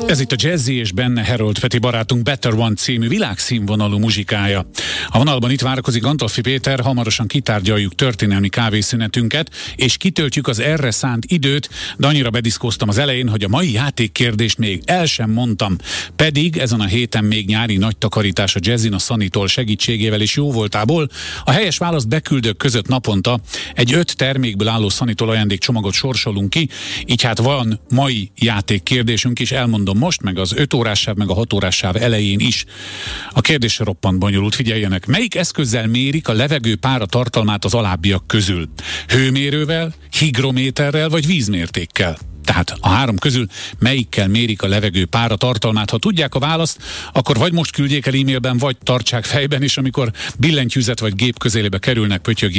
Ez itt a Jazzy és benne Harold Peti barátunk Better One című világszínvonalú muzsikája. A vonalban itt várakozik Gandolfi Péter, hamarosan kitárgyaljuk történelmi kávészünetünket, és kitöltjük az erre szánt időt, de annyira bediszkóztam az elején, hogy a mai játékkérdést még el sem mondtam. Pedig ezen a héten még nyári nagy takarítás a Jazzin a Sanitól segítségével és jóvoltából. A helyes választ beküldők között naponta egy 5 termékből álló Sanitól ajándékcsomagot sorsolunk ki, így hát van mai játékkérdésünk is, elmondom most, meg az 5 órás sáv, meg a 6 órás sáv elején is. A kérdés roppant bonyolult, figyeljenek. Melyik eszközzel mérik a levegő pára tartalmát az alábbiak közül? Hőmérővel, higrométerrel vagy vízmértékkel? Tehát a 3 közül melyikkel mérik a levegő pára tartalmát? Ha tudják a választ, akkor vagy most küldjék el e-mailben, vagy tartsák fejben, és amikor billentyűzet vagy gép közelébe kerülnek, pötyögjék